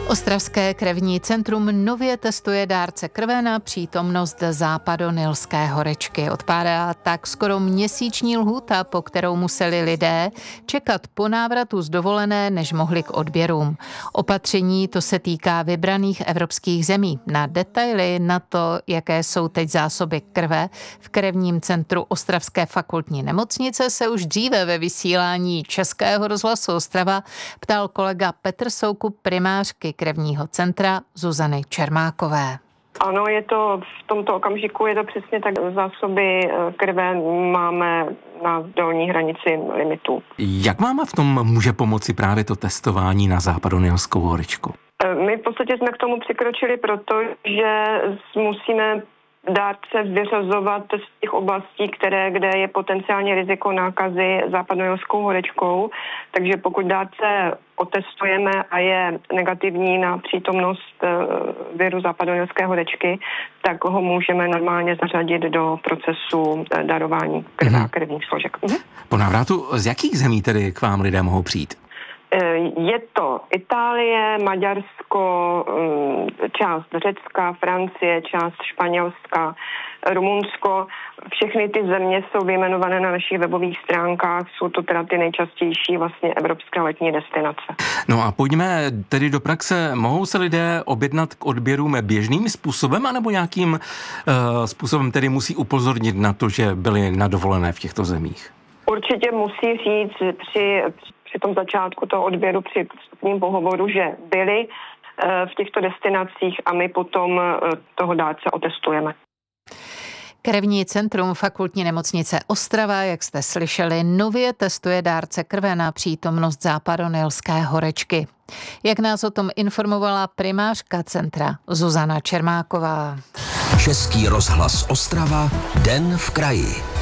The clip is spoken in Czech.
Ostravské krevní centrum nově testuje dárce krve na přítomnost západonilské horečky. Odpádá tak skoro měsíční lhůta, po kterou museli lidé čekat po návratu z dovolené, než mohli k odběrům. Opatření to se týká vybraných evropských zemí. Na detaily na to, jaké jsou teď zásoby krve v krevním centru Ostravské fakultní nemocnice, se už dříve ve vysílání Českého rozhlasu Ostrava ptal kolega Petr Soukup, primářky krevního centra Zuzany Čermákové. Ano, je to v tomto okamžiku, je to přesně tak. Zásoby krve máme na dolní hranici limitu. Jak vám v tom může pomoci právě to testování na západonilskou horečku? My v podstatě jsme k tomu přikročili, protože musíme dárce vyřazovat z těch oblastí, kde je potenciálně riziko nákazy západonilskou horečkou. Takže pokud dárce otestujeme a je negativní na přítomnost viru západonilské horečky, tak ho můžeme normálně zařadit do procesu darování krve a krevních složek. Po návratu z jakých zemí tedy k vám lidé mohou přijít? Je to Itálie, Maďarsko, část Řecka, Francie, část Španělska, Rumunsko. Všechny ty země jsou vyjmenované na našich webových stránkách. Jsou to teda ty nejčastější vlastně evropské letní destinace. No a pojďme tedy do praxe. Mohou se lidé objednat k odběrům běžným způsobem, anebo nějakým způsobem tedy musí upozornit na to, že byli na dovolené v těchto zemích? Určitě musí říct při tom začátku toho odběru, při vstupním pohovoru, že byli v těchto destinacích a my potom toho dárce otestujeme. Krevní centrum fakultní nemocnice Ostrava, jak jste slyšeli, nově testuje dárce krve na přítomnost západonilské horečky. Jak nás o tom informovala primářka centra Zuzana Čermáková. Český rozhlas Ostrava, Den v kraji.